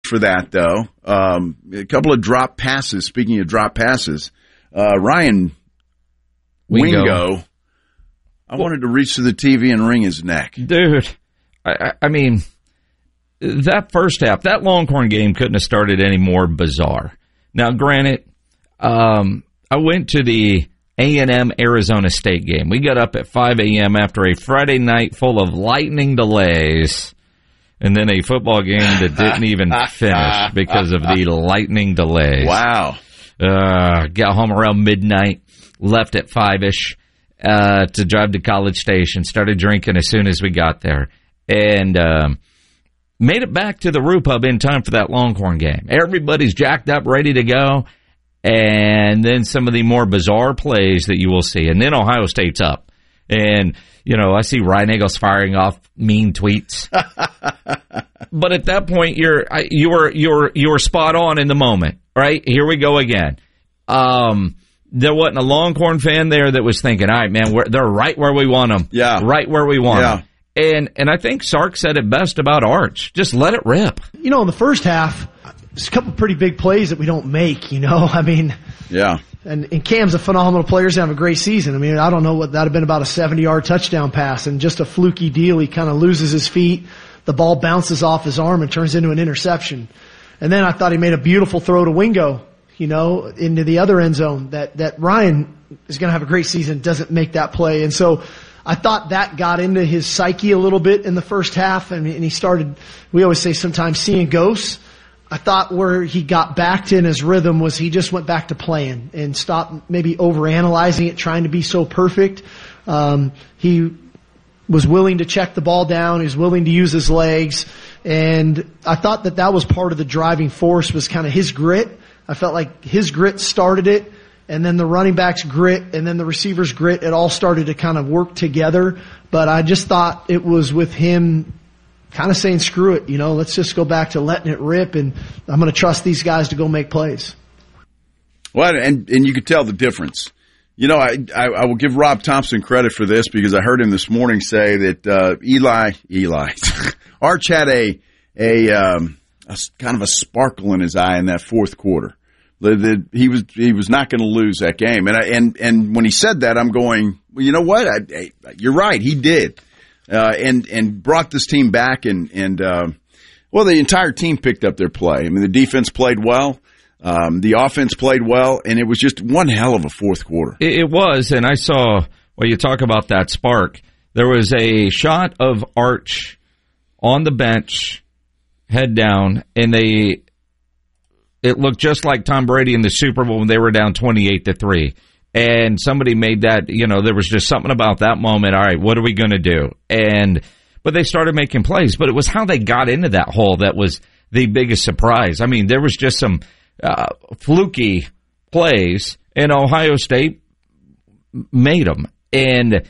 for that, though. A couple of drop passes. Speaking of drop passes, Ryan Wingo, I wanted to reach to the TV and wring his neck. Dude, I mean, that first half, that Longhorn game couldn't have started any more bizarre. Now, granted, I went to the A&M Arizona State game. We got up at 5 a.m. after a Friday night full of lightning delays, and then a football game that didn't even finish because of the lightning delays. Wow. Got home around midnight, left at 5-ish to drive to College Station, started drinking as soon as we got there, and made it back to the Roo Pub in time for that Longhorn game. Everybody's jacked up, ready to go, and then some of the more bizarre plays that you will see. And then Ohio State's up. And, you know, I see Ryan Eagles firing off mean tweets. But at that point, you were spot on in the moment, right? Here we go again. There wasn't a Longhorn fan there that was thinking, all right, man, they're right where we want them. Yeah. Right where we want them. And I think Sark said it best about Arch. Just let it rip. You know, in the first half, there's a couple pretty big plays that we don't make, you know. I mean, yeah. And Cam's a phenomenal player. He's having a great season. I mean, I don't know what that would have been, about a 70-yard touchdown pass, and just a fluky deal. He kind of loses his feet. The ball bounces off his arm and turns into an interception. And then I thought he made a beautiful throw to Wingo, you know, into the other end zone. That Ryan is going to have a great season, doesn't make that play. And so I thought that got into his psyche a little bit in the first half, and he started, we always say sometimes, seeing ghosts. I thought where he got back in his rhythm was he just went back to playing and stopped maybe overanalyzing it, trying to be so perfect. He was willing to check the ball down. He was willing to use his legs. And I thought that was part of the driving force, was kind of his grit. I felt like his grit started it, and then the running back's grit, and then the receiver's grit. It all started to kind of work together. But I just thought it was with him kind of saying, screw it, you know, let's just go back to letting it rip, and I'm going to trust these guys to go make plays. Well, and you could tell the difference. You know, I will give Rob Thompson credit for this, because I heard him this morning say that Eli Arch had a kind of a sparkle in his eye in that fourth quarter. He was not going to lose that game, and when he said that, I'm going, well, you know what? You're right, he did. And brought this team back, and the entire team picked up their play. I mean, the defense played well, the offense played well, and it was just one hell of a fourth quarter. It was, and I saw, you talk about that spark, there was a shot of Arch on the bench, head down, and it looked just like Tom Brady in the Super Bowl when they were down 28-3. And somebody made that, you know, there was just something about that moment. All right, what are we going to do? But they started making plays. But it was how they got into that hole that was the biggest surprise. I mean, there was just some fluky plays, and Ohio State made them and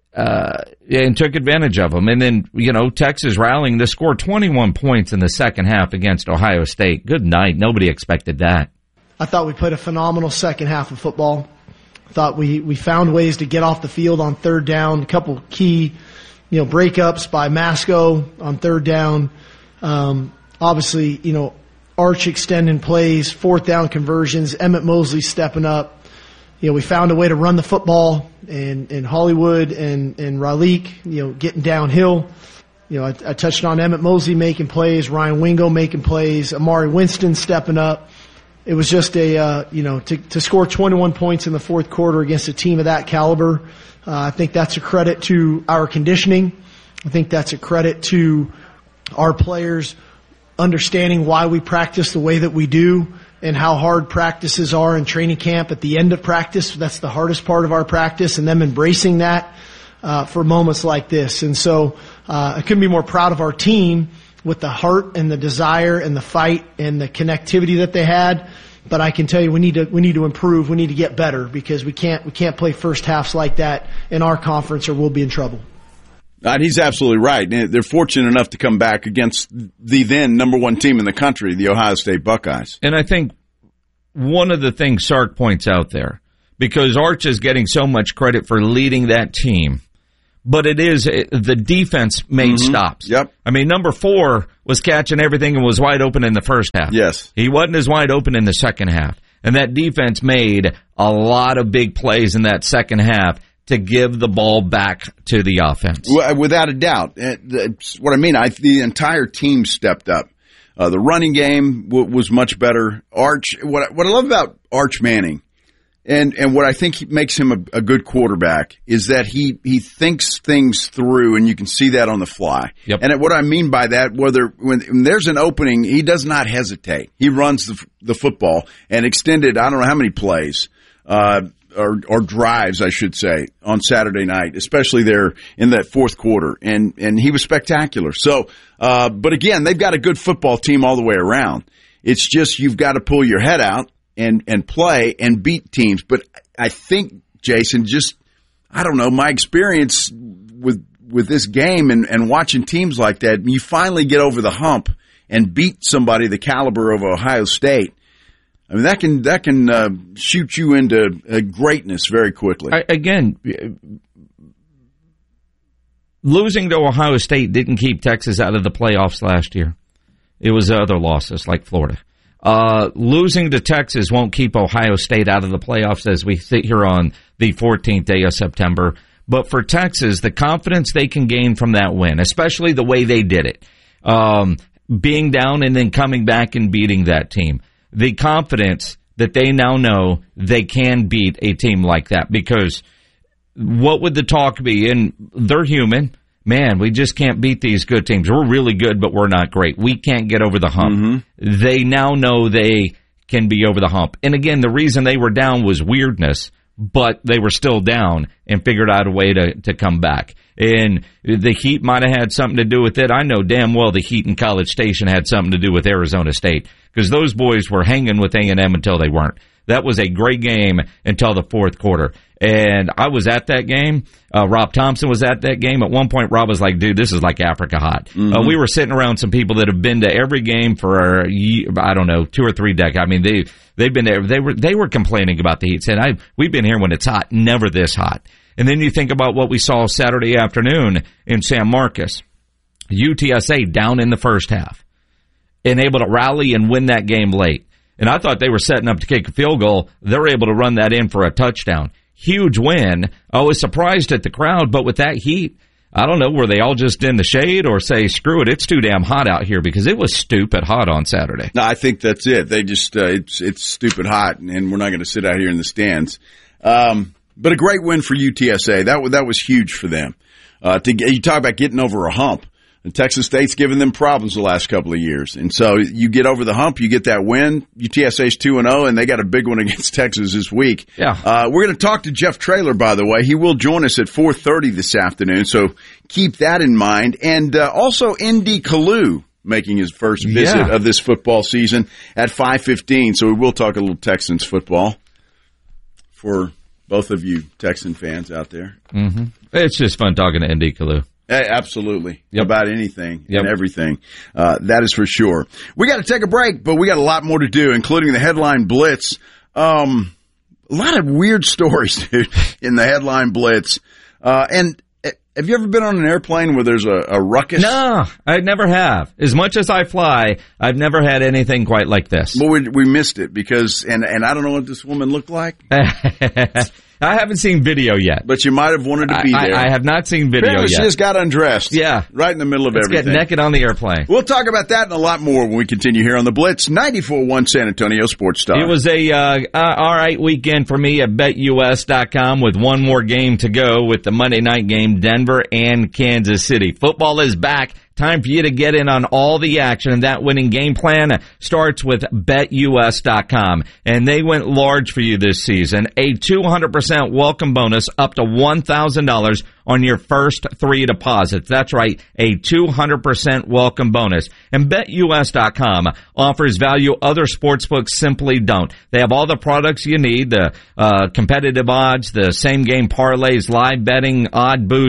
took advantage of them. And then, you know, Texas rallying to score 21 points in the second half against Ohio State. Good night. Nobody expected that. I thought we played a phenomenal second half of football. Thought we found ways to get off the field on third down. A couple key, you know, breakups by Masco on third down. Obviously, you know, Arch extending plays, fourth down conversions, Emmett Mosley stepping up. You know, we found a way to run the football, and Hollywood and Raleigh, you know, getting downhill. You know, I touched on Emmett Mosley making plays, Ryan Wingo making plays, Amari Winston stepping up. It was just to score 21 points in the fourth quarter against a team of that caliber. I think that's a credit to our conditioning. I think that's a credit to our players understanding why we practice the way that we do, and how hard practices are in training camp at the end of practice. That's the hardest part of our practice, and them embracing that for moments like this. And so I couldn't be more proud of our team, with the heart and the desire and the fight and the connectivity that they had. But I can tell you, we need to improve. We need to get better, because we can't play first halves like that in our conference, or we'll be in trouble. He's absolutely right. They're fortunate enough to come back against the then number one team in the country, the Ohio State Buckeyes. And I think one of the things Sark points out there, because Arch is getting so much credit for leading that team, but it is the defense made stops. Yep. I mean, number 4 was catching everything and was wide open in the first half. Yes. He wasn't as wide open in the second half. And that defense made a lot of big plays in that second half to give the ball back to the offense. Without a doubt. That's what I mean. The entire team stepped up. The running game was much better. Arch, what I love about Arch Manning, and what I think makes him a good quarterback, is that he thinks things through, and you can see that on the fly. Yep. And what I mean by that, when there's an opening, he does not hesitate. He runs the football and extended, I don't know how many plays, or drives, I should say, on Saturday night, especially there in that fourth quarter. And he was spectacular. So, but again, they've got a good football team all the way around. It's just you've got to pull your head out and play and beat teams. But I think, Jason, I don't know, my experience with this game and watching teams like that, you finally get over the hump and beat somebody the caliber of Ohio State. I mean, that can shoot you into greatness very quickly. Again, losing to Ohio State didn't keep Texas out of the playoffs last year. It was other losses like Florida. Losing to Texas won't keep Ohio State out of the playoffs as we sit here on the 14th day of September. But for Texas, the confidence they can gain from that win, especially the way they did it, being down and then coming back and beating that team, the confidence that they now know they can beat a team like that, because what would the talk be? And they're human. Man, we just can't beat these good teams. We're really good, but we're not great. We can't get over the hump. They now know they can be over the hump. And again, the reason they were down was weirdness, but they were still down and figured out a way to come back. And the Heat might have had something to do with it. I know damn well the Heat in College Station had something to do with Arizona State, because those boys were hanging with A&M until they weren't. That was a great game until the fourth quarter. And I was at that game. Rob Thompson was at that game. At one point, Rob was like, dude, this is like Africa hot. We were sitting around some people that have been to every game for, I don't know, 2 or 3 decades. I mean, they've been there. They were complaining about the heat, saying, we've been here when it's hot, never this hot. And then you think about what we saw Saturday afternoon in San Marcos. UTSA down in the first half and able to rally and win that game late. And I thought they were setting up to kick a field goal. They're able to run that in for a touchdown. Huge win. I was surprised at the crowd, but with that heat, I don't know, were they all just in the shade or say, screw it, it's too damn hot out here, because it was stupid hot on Saturday. No, I think that's it. They just, it's stupid hot, and we're not going to sit out here in the stands. But a great win for UTSA. That was huge for them. You talk about getting over a hump. And Texas State's given them problems the last couple of years. And so you get over the hump, you get that win. UTSA's 2-0, and they got a big one against Texas this week. Yeah. We're going to talk to Jeff Traylor, by the way. He will join us at 4:30 this afternoon, so keep that in mind. And also Indy Kalu making his first visit of this football season at 5:15. So we will talk a little Texans football for both of you Texan fans out there. Mm-hmm. It's just fun talking to Indy Kalu. Absolutely. About anything and everything. That is for sure. We got to take a break, but we got a lot more to do, including the Headline Blitz. A lot of weird stories, dude, in the Headline Blitz. And have you ever been on an airplane where there's a ruckus? No, I never have. As much as I fly, I've never had anything quite like this. Well, we missed it because, and I don't know what this woman looked like. I haven't seen video yet. But you might have wanted to be there. I have not seen video yet. She just got undressed. Yeah. Right in the middle of everything. Let's get naked on the airplane. We'll talk about that and a lot more when we continue here on the Blitz 94.1 San Antonio Sports Star. It was a all right weekend for me at BetUS.com with one more game to go with the Monday night game, Denver and Kansas City. Football is back. Time for you to get in on all the action, and that winning game plan starts with BetUS.com. And they went large for you this season. A 200% welcome bonus up to $1,000 on your first 3 deposits. That's right, a 200% welcome bonus. And BetUS.com offers value other sportsbooks simply don't. They have all the products you need, the competitive odds, the same game parlays, live betting, odd boosts,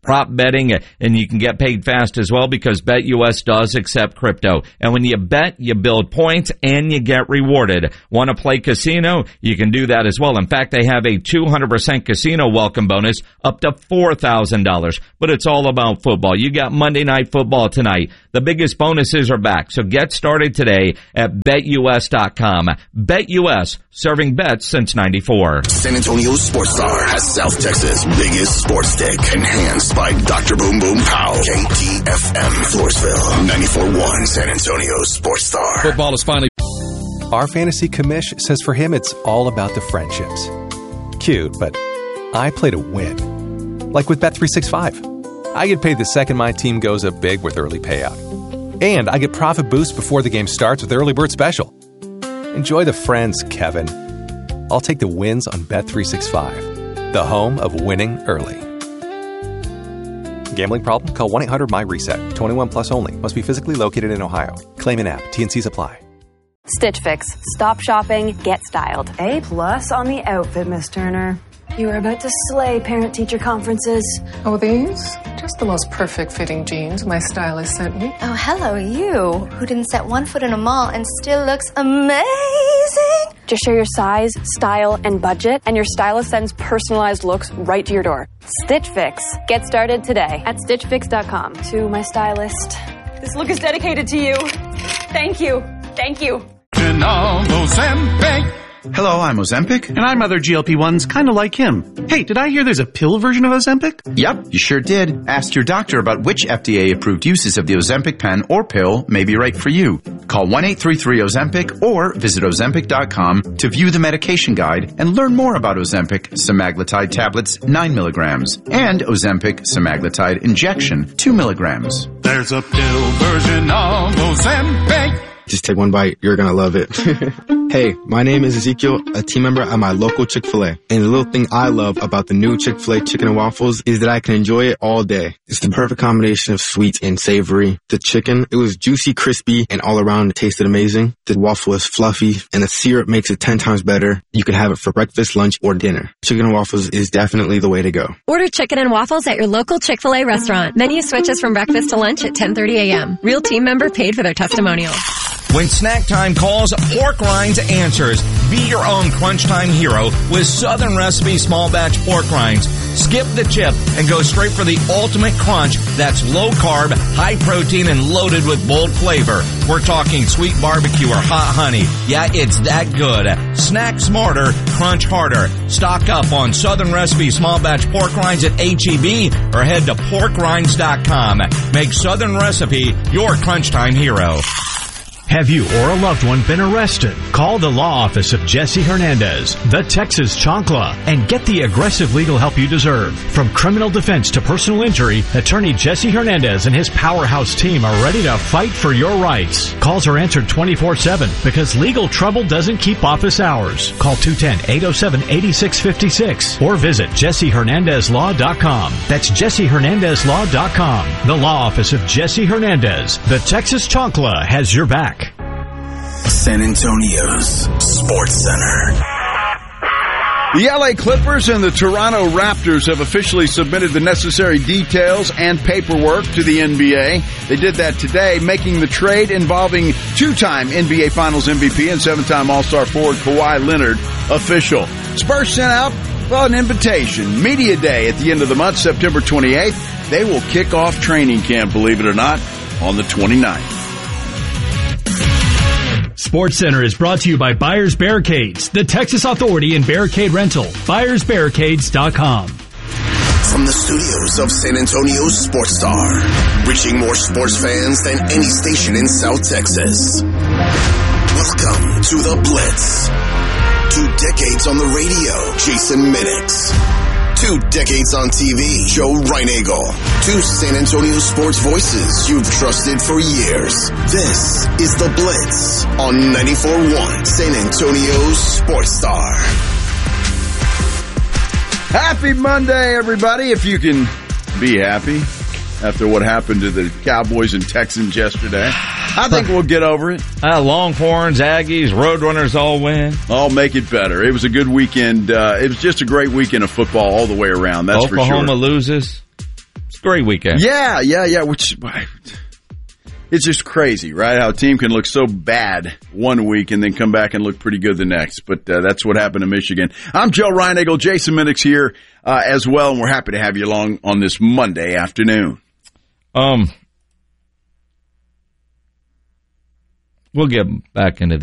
prop betting, and you can get paid fast as well because BetUS does accept crypto. And when you bet, you build points and you get rewarded. Want to play casino? You can do that as well. In fact, they have a 200% casino welcome bonus up to $4,000. But it's all about football. You got Monday Night Football tonight. The biggest bonuses are back. So get started today at BetUS.com. BetUS, serving bets since 94. San Antonio Sports Star has South Texas' biggest sports stick, enhanced by Dr. Boom Boom Pow. KTFM, Floresville, 94.1 San Antonio Sports Star. Football is finally... Our fantasy commish says for him it's all about the friendships. Cute, but I play to win. Like with Bet365. I get paid the second my team goes up big with early payout. And I get profit boost before the game starts with Early Bird Special. Enjoy the friends, Kevin. I'll take the wins on Bet365, the home of winning early. Gambling problem? Call 1-800-MY-RESET. 21 plus only. Must be physically located in Ohio. Claim an app. T&Cs apply. Stitch Fix. Stop shopping, get styled. A+ on the outfit, Miss Turner. You are about to slay parent-teacher conferences. Oh, these? Just the most perfect fitting jeans my stylist sent me. Oh, hello, you, who didn't set one foot in a mall and still looks amazing. Just share your size, style, and budget, and your stylist sends personalized looks right to your door. Stitch Fix. Get started today at StitchFix.com. To my stylist, this look is dedicated to you. Thank you. Thank you. Hello, I'm Ozempic. And I'm other GLP-1s kind of like him. Hey, did I hear there's a pill version of Ozempic? Yep, you sure did. Ask your doctor about which FDA-approved uses of the Ozempic pen or pill may be right for you. Call 1-833-OZEMPIC or visit Ozempic.com to view the medication guide and learn more about Ozempic semaglutide tablets 9 milligrams and Ozempic semaglutide injection 2 milligrams. There's a pill version of Ozempic. Just take one bite. You're going to love it. Hey, my name is Ezekiel, a team member at my local Chick-fil-A. And the little thing I love about the new Chick-fil-A chicken and waffles is that I can enjoy it all day. It's the perfect combination of sweet and savory. The chicken, it was juicy, crispy, and all around it tasted amazing. The waffle is fluffy, and the syrup makes it 10 times better. You can have it for breakfast, lunch, or dinner. Chicken and waffles is definitely the way to go. Order chicken and waffles at your local Chick-fil-A restaurant. Menu switches from breakfast to lunch at 10:30 a.m. Real team member paid for their testimonial. When snack time calls, Pork Rinds answers. Be your own crunch time hero with Southern Recipe small batch pork rinds. Skip the chip and go straight for the ultimate crunch that's low carb, high protein, and loaded with bold flavor. We're talking sweet barbecue or hot honey. Yeah, it's that good. Snack smarter, crunch harder. Stock up on Southern Recipe small batch pork rinds at H-E-B or head to porkrinds.com. Make Southern Recipe your crunch time hero. Have you or a loved one been arrested? Call the law office of Jesse Hernandez, the Texas Chancla, and get the aggressive legal help you deserve. From criminal defense to personal injury, attorney Jesse Hernandez and his powerhouse team are ready to fight for your rights. Calls are answered 24/7 because legal trouble doesn't keep office hours. Call 210-807-8656 or visit JesseHernandezLaw.com. That's JesseHernandezLaw.com. The law office of Jesse Hernandez, the Texas Chancla, has your back. San Antonio's Sports Center. The LA Clippers and the Toronto Raptors have officially submitted the necessary details and paperwork to the NBA. They did that today, making the trade involving two-time NBA Finals MVP and seven-time All-Star forward Kawhi Leonard official. Spurs sent out an invitation. Media Day at the end of the month, September 28th. They will kick off training camp, believe it or not, on the 29th. SportsCenter is brought to you by Buyers Barricades, the Texas authority in barricade rental. BuyersBarricades.com. From the studios of San Antonio's Sports Star, reaching more sports fans than any station in South Texas. Welcome to The Blitz. 2 decades on the radio, Jason Minix. 2 decades on TV, Joe Reinagel. 2 San Antonio sports voices you've trusted for years. This is The Blitz on 94.1 San Antonio's Sports Star. Happy Monday, everybody, if you can be happy after what happened to the Cowboys and Texans yesterday. I think we'll get over it. Longhorns, Aggies, Roadrunners all win. All make it better. It was a good weekend. It was just a great weekend of football all the way around. That's for sure. Oklahoma loses. great weekend. Yeah. Which it's just crazy, right? How a team can look so bad one week and then come back and look pretty good the next. But that's what happened to Michigan. I'm Joe Reinagle, Jason Minnick's here as well, and we're happy to have you along on this Monday afternoon. We'll get back into the